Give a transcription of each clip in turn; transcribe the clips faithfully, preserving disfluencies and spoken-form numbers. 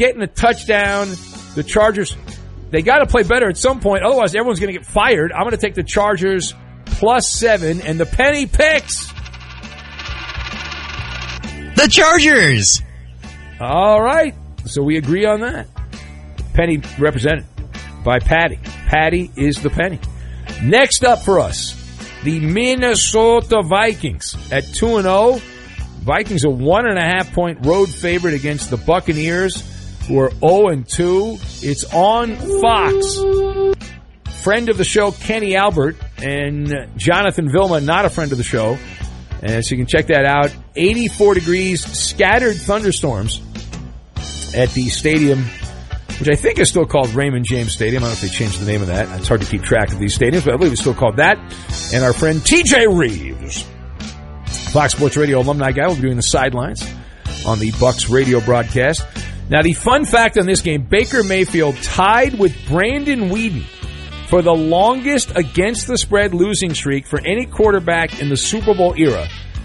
getting a touchdown. The Chargers, they got to play better at some point. Otherwise, everyone's going to get fired. I'm going to take the Chargers plus seven, and the penny picks. The Chargers. All right. So we agree on that. Penny represented by Patty. Patty is the penny. Next up for us, the Minnesota Vikings at two and oh. Vikings a one and a half point road favorite against the Buccaneers, who are oh and two. It's on Fox. Friend of the show, Kenny Albert, and Jonathan Vilma, not a friend of the show. And so you can check that out. eighty-four degrees, scattered thunderstorms at the stadium, which I think is still called Raymond James Stadium. I don't know if they changed the name of that. It's hard to keep track of these stadiums, but I believe it's still called that. And our friend T J Reeves, Fox Sports Radio alumni guy, will be doing the sidelines on the Bucs radio broadcast. Now, the fun fact on this game, Baker Mayfield tied with Brandon Weeden for the longest against-the-spread losing streak for any quarterback in the Super Bowl era.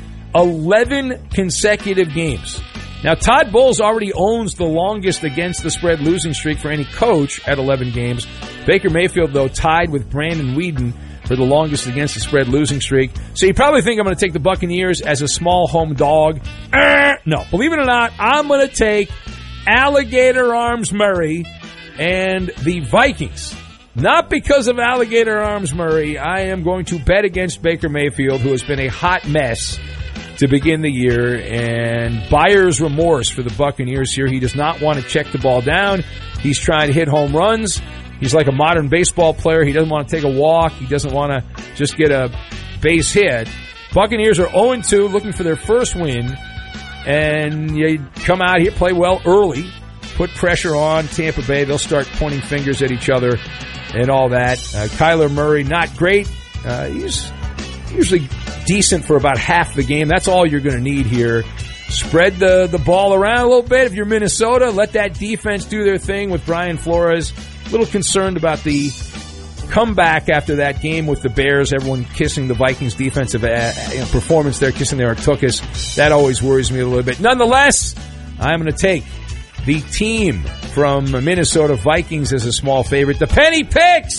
eleven consecutive games. Now, Todd Bowles already owns the longest against-the-spread losing streak for any coach at eleven games. Baker Mayfield, though, tied with Brandon Weeden for the longest against-the-spread losing streak. So you probably think I'm going to take the Buccaneers as a small home dog. Uh, no, believe it or not, I'm going to take Alligator Arms Murray and the Vikings. Not because of Alligator Arms Murray. I am going to bet against Baker Mayfield, who has been a hot mess to begin the year, and buyer's remorse for the Buccaneers here. He does not want to check the ball down. He's trying to hit home runs. He's like a modern baseball player. He doesn't want to take a walk. He doesn't want to just get a base hit. Buccaneers are oh and two, looking for their first win. And you come out here, play well early, put pressure on Tampa Bay. They'll start pointing fingers at each other and all that. Uh, Kyler Murray, not great. Uh, he's usually decent for about half the game. That's all you're going to need here. Spread the, the ball around a little bit. If you're Minnesota, let that defense do their thing with Brian Flores. A little concerned about the comeback after that game with the Bears. Everyone kissing the Vikings' defensive uh, you know, performance there, kissing their Artukas. That always worries me a little bit. Nonetheless, I'm going to take the team from Minnesota Vikings as a small favorite. The penny picks!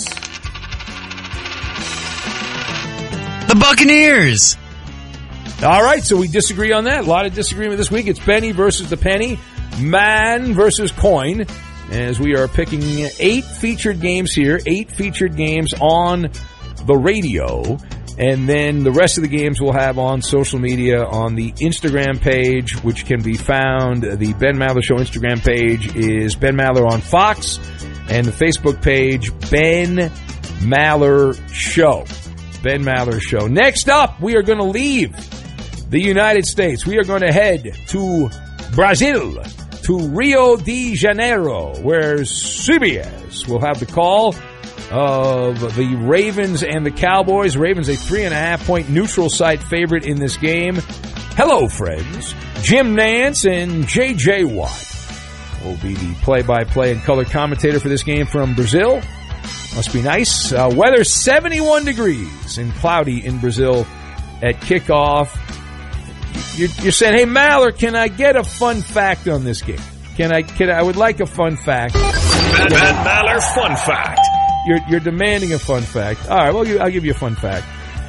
The Buccaneers! All right, so we disagree on that. A lot of disagreement this week. It's Benny versus the penny, man versus coin, as we are picking eight featured games here, eight featured games on the radio, and then the rest of the games we'll have on social media on the Instagram page, which can be found. The Ben Maller Show Instagram page is Ben Maller on Fox, and the Facebook page, Ben Maller Show. Ben Maller Show. Next up, we are going to leave the United States. We are going to head to Brazil, to Rio de Janeiro, where C B S will have the call of the Ravens and the Cowboys. Ravens a three and a half point neutral site favorite in this game. Hello, friends. Jim Nance and J J Watt will be the play-by-play and color commentator for this game from Brazil. Must be nice. Uh, weather seventy-one degrees and cloudy in Brazil at kickoff. You're, you're saying, hey, Maller, can I get a fun fact on this game? Can I? Can I, I would like a fun fact. Ben, Ben Maller fun fact. You're, you're demanding a fun fact. All right, well, you, I'll give you a fun fact.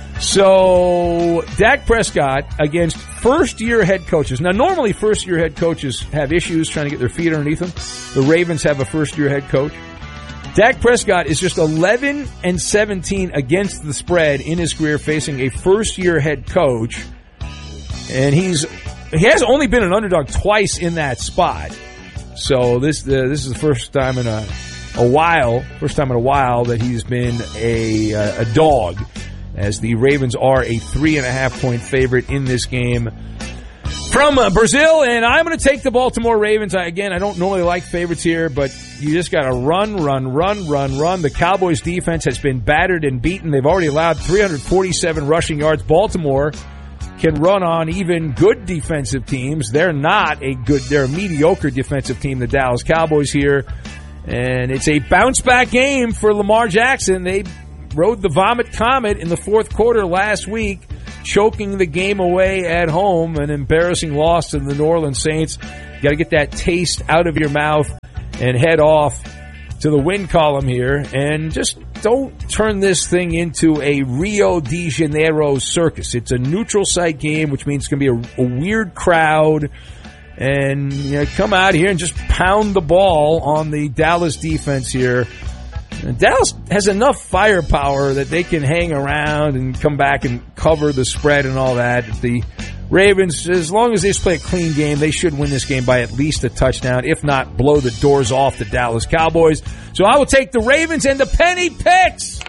So, Dak Prescott against first-year head coaches. Now, normally first-year head coaches have issues trying to get their feet underneath them. The Ravens have a first-year head coach. Dak Prescott is just eleven and seventeen against the spread in his career facing a first-year head coach. And he's he has only been an underdog twice in that spot. So this uh, this is the first time in a a while, first time in a while that he's been a a dog, as the Ravens are a three and a half point favorite in this game from uh, Brazil. And I'm going to take the Baltimore Ravens. I, again, I don't normally like favorites here, but you just got to run, run, run, run, run. The Cowboys defense has been battered and beaten. They've already allowed three hundred forty-seven rushing yards. Baltimore can run on even good defensive teams. They're not a good, they're a mediocre defensive team, the Dallas Cowboys here. And it's a bounce-back game for Lamar Jackson. They rode the Vomit Comet in the fourth quarter last week, choking the game away at home, an embarrassing loss to the New Orleans Saints. You got to get that taste out of your mouth and head off to the win column here. And just don't turn this thing into a Rio de Janeiro circus. It's a neutral site game, which means it's going to be a, a weird crowd. And you know, come out here and just pound the ball on the Dallas defense here. And Dallas has enough firepower that they can hang around and come back and cover the spread and all that. The Ravens, as long as they just play a clean game, they should win this game by at least a touchdown, if not blow the doors off the Dallas Cowboys. So I will take the Ravens and the penny picks.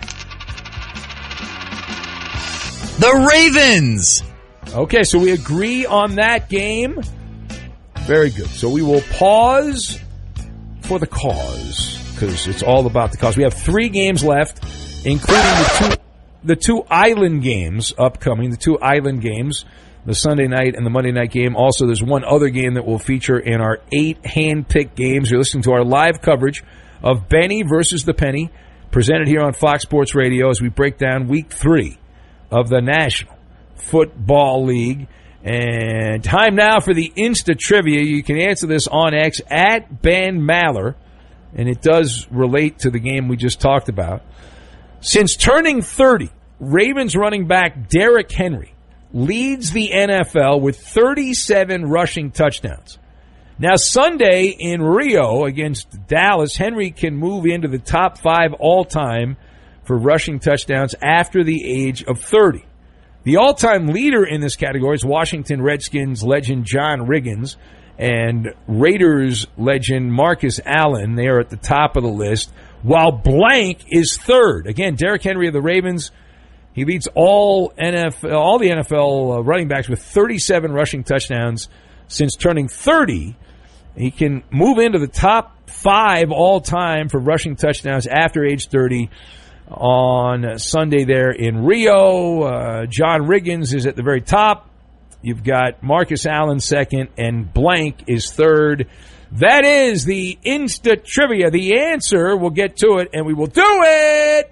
The Ravens. Okay, so we agree on that game. Very good. So we will pause for the cause, because it's all about the cause. We have three games left, including the two the two island games upcoming, the two island games, the Sunday night and the Monday night game. Also, there's one other game that will feature in our eight hand-picked games. You're listening to our live coverage of Benny versus the Penny, presented here on Fox Sports Radio as we break down week three of the National Football League. And time now for the Insta Trivia. You can answer this on X at Ben Maller, and it does relate to the game we just talked about. Since turning thirty, Ravens running back Derrick Henry leads the N F L with thirty-seven rushing touchdowns. Now, Sunday in Rio against Dallas, Henry can move into the top five all-time for rushing touchdowns after the age of thirty. The all-time leader in this category is Washington Redskins legend John Riggins and Raiders legend Marcus Allen. They are at the top of the list, while blank is third. Again, Derrick Henry of the Ravens, he leads all N F L, all the N F L running backs with thirty-seven rushing touchdowns since turning thirty. He can move into the top five all-time for rushing touchdowns after age thirty. On Sunday there in Rio, uh, John Riggins is at the very top. You've got Marcus Allen second, and blank is third. That is the Insta Trivia. The answer, we'll get to it, and we will do it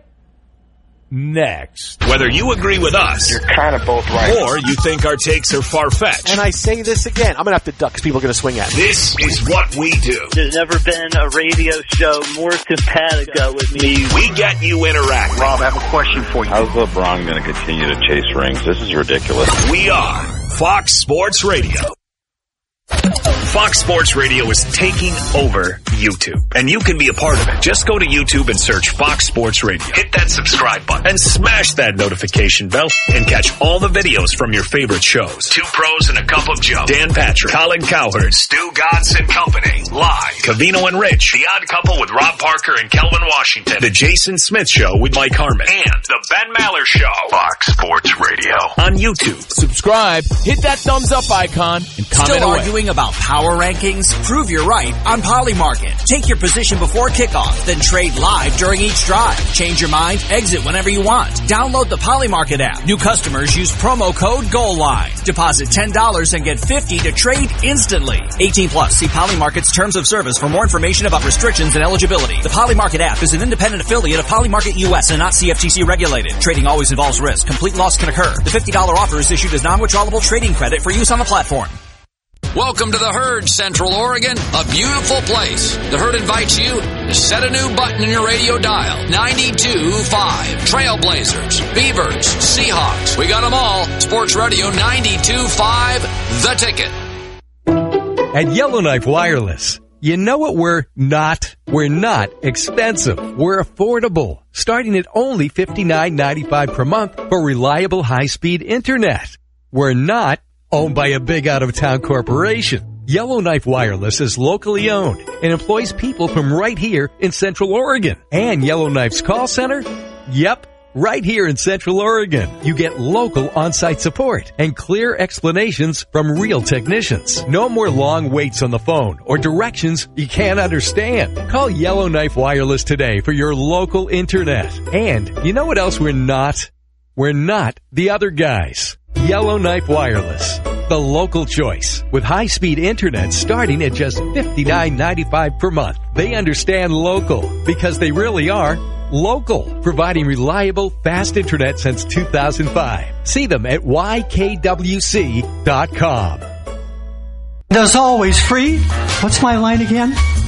next. Whether you agree with us, you're kind of both right, or you think our takes are far-fetched. And I say this again, I'm going to have to duck because people are going to swing at me. This is what we do. There's never been a radio show more simpatico with me. We get you interacting. Rob, I have a question for you. How's LeBron going to continue to chase rings? This is ridiculous. We are Fox Sports Radio. Fox Sports Radio is taking over YouTube, and you can be a part of it. Just go to YouTube and search Fox Sports Radio. Hit that subscribe button and smash that notification bell and catch all the videos from your favorite shows. Two Pros and a Cup of Joe, Dan Patrick, Colin Cowherd, Stu Godson Company, live. Covino and Rich, The Odd Couple with Rob Parker and Kelvin Washington, The Jason Smith Show with Mike Harmon, and The Ben Maller Show. Fox Sports Radio on YouTube. Subscribe, hit that thumbs up icon, and comment Still away. Arguing about power rankings? Prove you're right on Polymarket. Take your position before kickoff, then trade live during each drive. Change your mind, exit whenever you want. Download the Polymarket app. New customers use promo code GOALLINE. Deposit ten dollars and get fifty dollars to trade instantly. eighteen plus. See Polymarket's terms of service for more information about restrictions and eligibility. The Polymarket app is an independent affiliate of Polymarket U S and not C F T C regulated. Trading always involves risk. Complete loss can occur. The fifty dollars offer is issued as non-withdrawable trading credit for use on the platform. Welcome to the Herd, Central Oregon, a beautiful place. The Herd invites you to set a new button in your radio dial. ninety-two point five. Trailblazers, Beavers, Seahawks. We got them all. Sports Radio ninety-two point five, The Ticket. At Yellowknife Wireless, you know what we're not? We're not expensive. We're affordable, starting at only fifty-nine ninety-five per month for reliable high-speed internet. We're not owned by a big out-of-town corporation. Yellowknife Wireless is locally owned and employs people from right here in Central Oregon. And Yellowknife's call center? Yep, right here in Central Oregon. You get local on-site support and clear explanations from real technicians. No more long waits on the phone or directions you can't understand. Call Yellowknife Wireless today for your local internet. And you know what else we're not? We're not the other guys. Yellowknife Wireless, the local choice, with high-speed internet starting at just fifty-nine ninety-five per month. They understand local because they really are local, providing reliable, fast internet since two thousand five. See them at Y K W C dot com. As always, free. What's my line again?